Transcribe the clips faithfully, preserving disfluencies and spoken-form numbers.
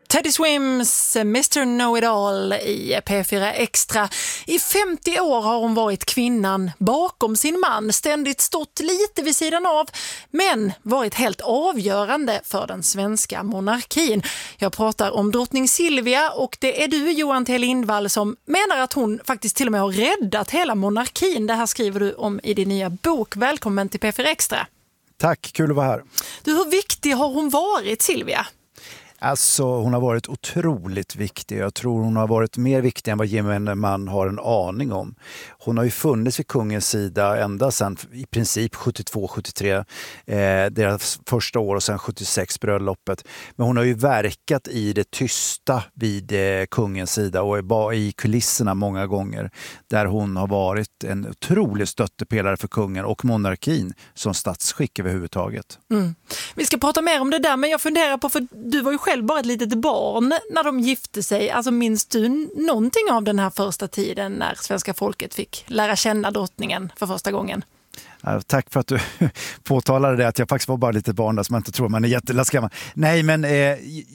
Teddy Swims mister Know-It-All i P fyra Extra. I femtio år har hon varit kvinnan bakom sin man, ständigt stått lite vid sidan av, men varit helt avgörande för den svenska monarkin. Jag pratar om drottning Silvia, och det är du, Johan T. Lindvall, som menar att hon faktiskt till och med har räddat hela monarkin. Det här skriver du om i din nya bok. Välkommen till P fyra Extra. Tack, kul att vara här. Du, hur viktig har hon varit, Silvia? Alltså, hon har varit otroligt viktig. Jag tror hon har varit mer viktig än vad gemene man har en aning om. Hon har ju funnits vid kungens sida ända sedan i princip sjuttiotvå sjuttiotre, eh, deras första år, och sen sjuttiosex bröllopet. Men hon har ju verkat i det tysta vid eh, kungens sida och i kulisserna många gånger, där hon har varit en otrolig stöttepelare för kungen och monarkin som statsskick överhuvudtaget. Mm. Vi ska prata mer om det där, men jag funderar på, för du var ju själv bara ett litet barn när de gifte sig. Alltså, minns du någonting av den här första tiden när svenska folket fick lära känna drottningen för första gången? Ja, tack för att du påtalade det, att jag faktiskt var bara lite barn där som man inte tror man är jättelaskammal. Nej, men eh,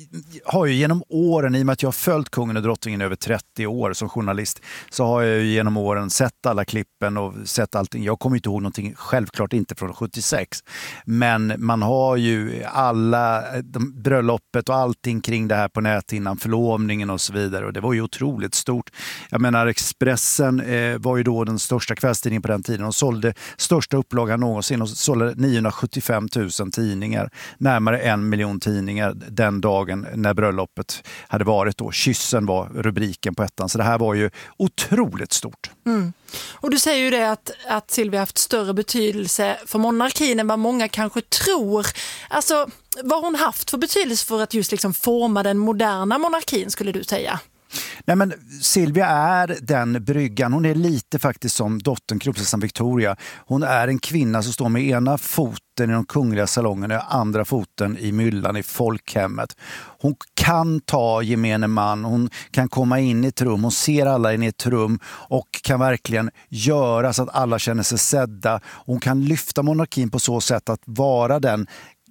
har ju genom åren, i och med att jag har följt kungen och drottningen över trettio år som journalist, så har jag ju genom åren sett alla klippen och sett allting. Jag kommer inte ihåg någonting, självklart inte från sjuttiosex, men man har ju alla de, bröllopet och allting kring det här på näthinnan, förlovningen och så vidare, och det var ju otroligt stort. Jag menar, Expressen eh, var ju då den största kvällstidningen på den tiden och sålde största upplagan någonsin, och sålde niohundrasjuttiofem tusen tidningar, närmare en miljon tidningar den dagen när bröllopet hade varit då. Kyssen var rubriken på ettan, så det här var ju otroligt stort. Mm. Och du säger ju det att, att Silvia haft större betydelse för monarkin än vad många kanske tror. Alltså, vad har hon haft för betydelse för att just liksom forma den moderna monarkin, skulle du säga? Nej, men Silvia är den bryggan. Hon är lite faktiskt som dottern kronprinsessan Victoria. Hon är en kvinna som står med ena foten i de kungliga salongerna och andra foten i myllan i folkhemmet. Hon kan ta gemene man, hon kan komma in i ett rum, hon ser alla in i ett rum och kan verkligen göra så att alla känner sig sedda. Hon kan lyfta monarkin på så sätt att vara den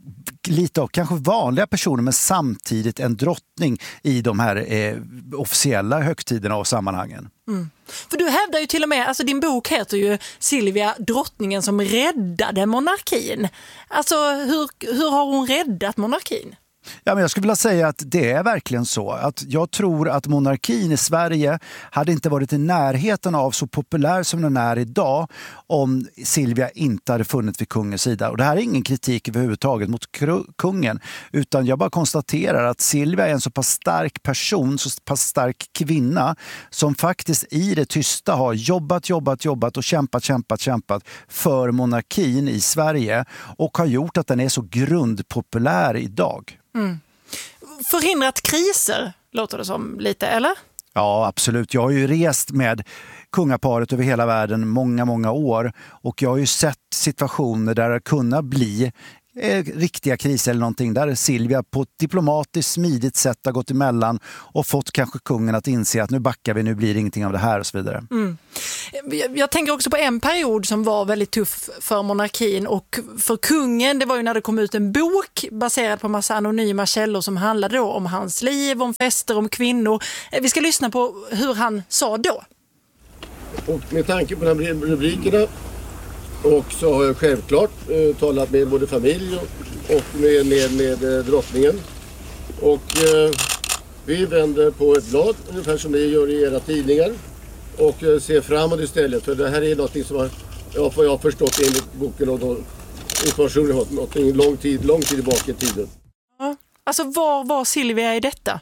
lite av kanske vanliga personer, men samtidigt en drottning i de här eh, officiella högtiderna och sammanhangen. Mm. För du hävdar ju till och med, alltså din bok heter ju Silvia, drottningen som räddade monarkin. Alltså, hur, hur har hon räddat monarkin? Ja, men jag skulle vilja säga att det är verkligen så. Att jag tror att monarkin i Sverige hade inte varit i närheten av så populär som den är idag om Silvia inte hade funnits vid kungens sida. Och det här är ingen kritik överhuvudtaget mot kungen, utan jag bara konstaterar att Silvia är en så pass stark person, så pass stark kvinna, som faktiskt i det tysta har jobbat, jobbat, jobbat och kämpat, kämpat, kämpat för monarkin i Sverige, och har gjort att den är så grundpopulär idag. Mm. Förhindrat kriser, låter det som lite, eller? Ja, absolut. Jag har ju rest med kungaparet över hela världen många, många år, och jag har ju sett situationer där det kunnat bli eh, riktiga kriser eller någonting, där Silvia på ett diplomatiskt smidigt sätt har gått emellan och fått kanske kungen att inse att nu backar vi, nu blir det ingenting av det här och så vidare. Mm. Jag, jag tänker också på en period som var väldigt tuff för monarkin och för kungen. Det var ju när det kom ut en bok baserad på massa anonyma källor som handlade då om hans liv, om fester, om kvinnor. Vi ska lyssna på hur han sa då. Och med tanke på de här rubrikerna, och så har jag självklart eh, talat med både familj och, och med, med, med eh, drottningen. Och eh, vi vänder på ett blad, ungefär som ni gör i era tidningar, och eh, ser framåt istället. För det här är något som har, ja, jag har förstått enligt boken och då, informationen har något lång tid, lång tid tillbaka i tiden. Ja, alltså var var Silvia i detta?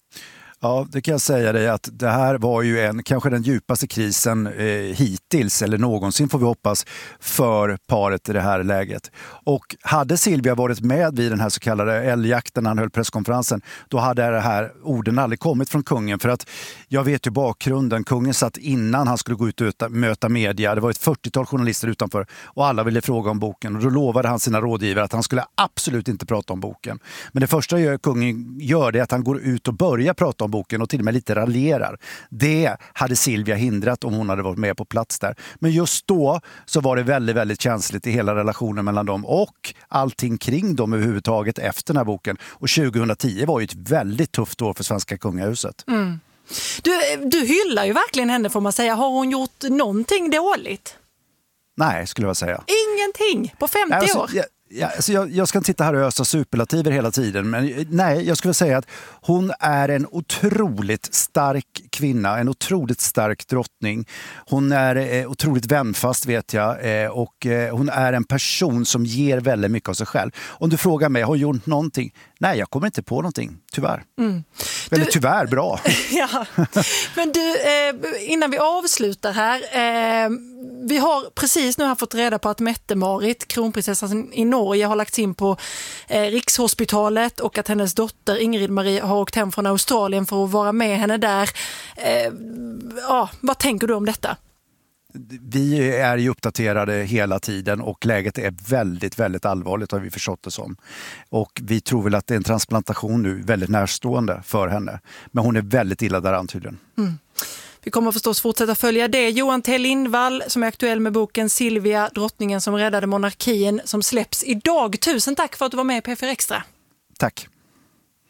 Ja, det kan jag säga dig, att det här var ju en, kanske den djupaste krisen eh, hittills, eller någonsin får vi hoppas, för paret i det här läget. Och hade Silvia varit med vid den här så kallade älgjakten när han höll presskonferensen, då hade det här orden aldrig kommit från kungen. För att jag vet ju bakgrunden, kungen satt innan han skulle gå ut och möta media, det var ett fyrtiotal journalister utanför och alla ville fråga om boken, och då lovade han sina rådgivare att han skulle absolut inte prata om boken. Men det första kungen gör det är att han går ut och börjar prata om boken och till och med lite raljerar. Det hade Silvia hindrat om hon hade varit med på plats där. Men just då så var det väldigt, väldigt känsligt i hela relationen mellan dem och allting kring dem överhuvudtaget efter den här boken. Och tjugohundratio var ju ett väldigt tufft år för svenska kungahuset. Mm. Du, du hyllar ju verkligen henne, får man säga. Har hon gjort någonting dåligt? Nej, skulle jag säga. Ingenting på femtio alltså, år? Jag, jag, alltså jag, jag ska inte sitta här och ösa superlativer hela tiden, men nej, jag skulle säga att hon är en otroligt stark kvinna, en otroligt stark drottning. Hon är eh, otroligt vänfast, vet jag, eh, och eh, hon är en person som ger väldigt mycket av sig själv. Om du frågar mig, har hon gjort någonting? Nej, jag kommer inte på någonting, tyvärr. Mm. Eller du, tyvärr, bra. Ja. Men du, eh, innan vi avslutar här, eh, vi har precis nu fått reda på att Mette-Marit, kronprinsessan i Norge, har lagts in på eh, Rikshospitalet och att hennes dotter Ingrid Marie har åkt hem från Australien för att vara med henne där. Eh, ja, vad tänker du om detta? Vi är ju uppdaterade hela tiden och läget är väldigt, väldigt allvarligt, har vi förstått det som. Och vi tror väl att det är en transplantation nu väldigt närstående för henne. Men hon är väldigt illa däran tydligen. Mm. Vi kommer förstås fortsätta följa det. Johan T. Lindvall som är aktuell med boken Silvia, drottningen som räddade monarkin, som släpps idag. Tusen tack för att du var med i P fyra Extra. Tack.